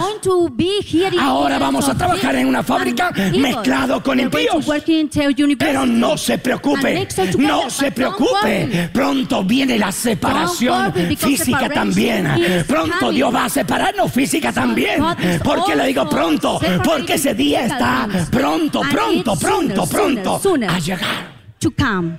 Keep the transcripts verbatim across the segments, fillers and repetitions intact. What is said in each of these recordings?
going to be here in Ahora the vamos a trabajar en una fábrica mezclado con impíos. Pero no se preocupe, no se preocupe. Pronto viene la separación física también. Pronto Dios va a separarnos física también. ¿Por qué le digo pronto? Porque ese día está pronto, pronto, pronto, pronto a llegar. To come.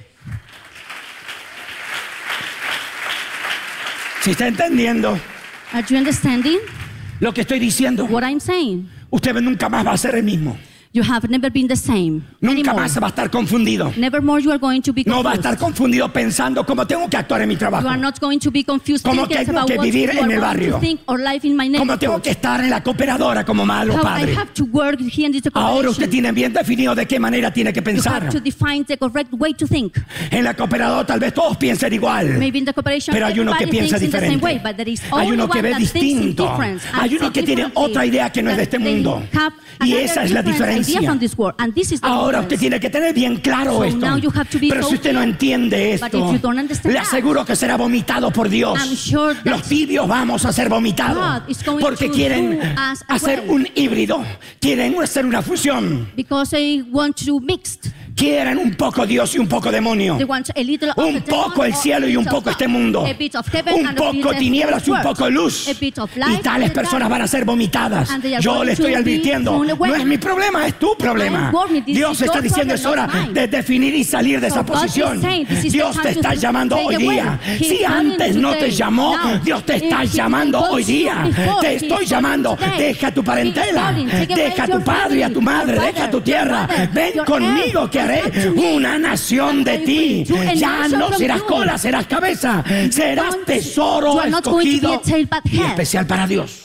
¿Sí está entendiendo Are you understanding lo que estoy diciendo? what I'm saying? Usted nunca más va a ser el mismo. You have never been the same. Nunca anymore. más se va a estar confundido. Never more you are going to be confused. No va a estar confundido pensando cómo tengo que actuar en mi trabajo. You are not going to be confused Cómo thinking tengo about que what vivir you en are el going barrio. to think or life in my Cómo neighborhood. tengo que estar en la cooperadora como malo How padre. I have to work here in this Ahora usted cooperation. tiene bien definido de qué manera tiene que You pensar. have to define the correct way to think. En la cooperadora tal vez todos piensen igual. Maybe in the cooperation Pero hay uno que everybody piensa thinks in the same way, diferente. but there is Hay only uno que one ve that thinks distinto. different and Hay uno think que tiene differently. otra idea que no es de este That they mundo. have Y another esa es la different idea diferencia. from this world. And this is the Ahora difference. usted tiene que tener bien claro So esto. now you have to be Pero so si usted no clear. entiende But esto, if you don't understand le that, aseguro que será vomitado por Dios. I'm sure that Los tibios vamos a ser vomitados God is going porque to quieren do us hacer away. un híbrido, quieren hacer una fusión, Because they want to mix. quieren un poco Dios y un poco demonio. They want a little of Un the poco demon el or cielo a y un bit of poco God. este mundo. A bit of heaven Un and a bit poco of tinieblas y un world. poco luz. A bit of Y light tales and personas dark. van a ser vomitadas. And they are Yo going le estoy to be advirtiendo, thrown away. no es mi problema, es tu problema. I am warning, this Dios is está your diciendo es problem, hora not mine. de definir y salir de So esa God is posición. saying, this is the Dios time te to está llamando take hoy away. día. He Si is calling antes no te today. llamó, Now, Dios te if está he llamando calls hoy you día. before, Te he estoy is llamando. calling today. Deja tu He is parentela. calling, take away Deja a tu your padre y a tu family, madre. your Deja a tu father, tierra. your mother, Ven your conmigo aunt, que haré come to me. una nación de And I ti. will do a Ya nation no from serás you. cola, serás cabeza. Serás Don't- tesoro you are not going to be escogido a tail, but y head. especial para Dios.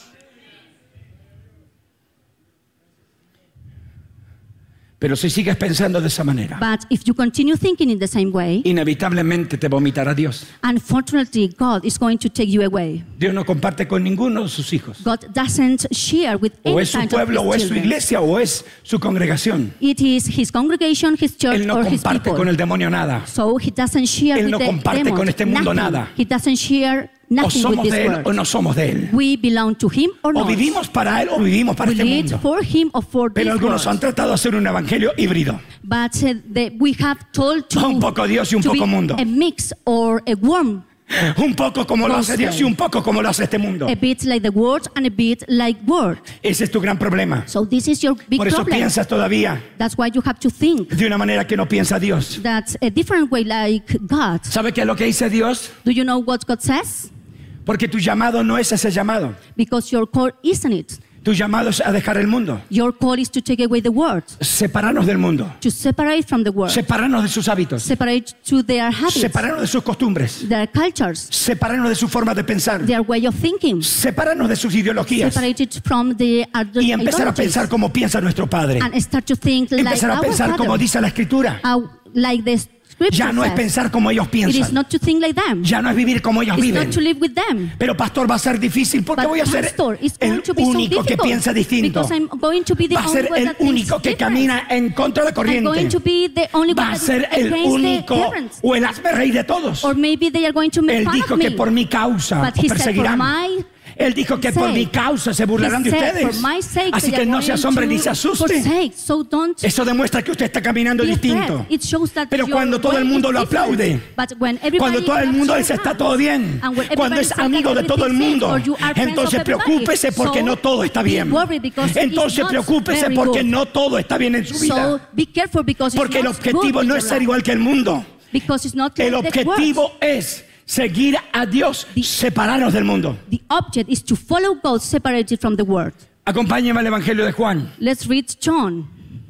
Pero si sigues pensando de esa manera, But if you continue thinking in the same way, inevitablemente te vomitará Dios. unfortunately, God is going to take you away. Dios no comparte con ninguno de sus hijos. God doesn't share with O any es su kind pueblo, of o his es su children. iglesia, o es su congregación. It is his congregation, his church, Él no or his comparte people. con el demonio nada. So he doesn't share Él with no the comparte demons, con este mundo nothing. nada. He doesn't share O nothing with somos this de Él world. o no somos de Él. We belong to him or O not. vivimos para Él o vivimos para We este live mundo. for him or for Pero this algunos han world. tratado de hacer un evangelio híbrido. But uh, the, we have told to, Un poco Dios y un to poco be mundo. a mix or a worm. Un poco como lo hace Dios y un poco como lo hace este mundo. A bit like the word and a bit like word. Ese es tu gran problema. So this is your big Por eso problem. piensas todavía That's why you have to think de una manera que no piensa Dios. that's a different way like God. ¿Sabe qué es lo que dice Dios? Do you know what God says? Porque tu llamado no es ese llamado. Because your call isn't it. Tu llamado es a dejar el mundo. Your call is to take away the word, Separarnos del mundo. to separate from the world, Separarnos de sus hábitos. separate to their habits, Separarnos de sus costumbres. their cultures, Separarnos de su forma de pensar. their way of thinking, Separarnos de sus ideologías. separate it from the other Y empezar a ideologies, pensar como piensa nuestro Padre. and start to think like Empezar a our pensar Father, como dice la Escritura. how- like the scripture Ya no es says. pensar como ellos It is piensan. not to think like them. Ya no es vivir como ellos It's viven. not to live with them. Pero pastor, va a ser difícil porque But voy a ser pastor, it's going el to be so único que difficult piensa distinto. because I'm going to be the Va a only ser one el that thinks único que different. camina en contra de I'm going corriente. to be the only one Va a that is ser el against the único parents. o el hazme reír de todos. Or maybe they are going to make Él fun dijo of que me. por mi causa But os he said, for perseguirán. my Él dijo que por sake. mi causa se burlarán de He said, ustedes. for my sake, Así they que are no se going asombre to ni se asuste. forsake. So don't Eso demuestra que usted está caminando be distinto. afraid. It shows that Pero your cuando todo way el mundo is lo different. aplaude, But when everybody cuando todo el mundo claps dice your está hands, todo bien, and when cuando everybody es says that amigo de everything todo el is good, mundo, or you are friends entonces of everybody, preocúpese porque so no todo está be bien. worried because it is Entonces not preocúpese very porque good. no todo está bien en su vida. So be careful because Porque it's el not objetivo good no in es your ser life. igual que el mundo. Because it's not El like the world. objetivo es seguir a Dios, separarnos del mundo. The object is to follow God separated from the world. Acompáñeme al Evangelio de Juan. Let's read John.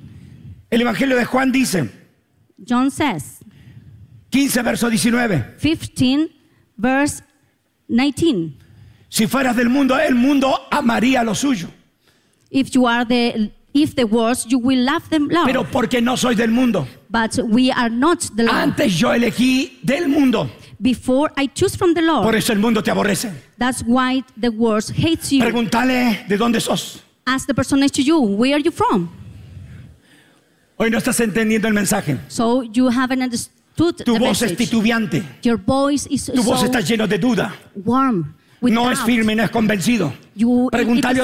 El Evangelio de Juan dice, John says, quince verso diecinueve. fifteen, verse nineteen. Si fueras del mundo, el mundo amaría lo suyo. If you are the, if the worst, you will love them love. Pero porque no soy del mundo. But we are not the Lord. Antes yo elegí del mundo. Before I choose from the Lord. Por eso el mundo te aborrece. That's why the world hates you. Pregúntale de dónde sos. Ask the person next to you, where are you from? Hoy no estás entendiendo el mensaje. So you haven't understood Tu the voz es message. titubeante. Your voice is Tu voz so está lleno de duda. warm. With No es doubt. firme, no es convencido. You, it- it Pregúntale is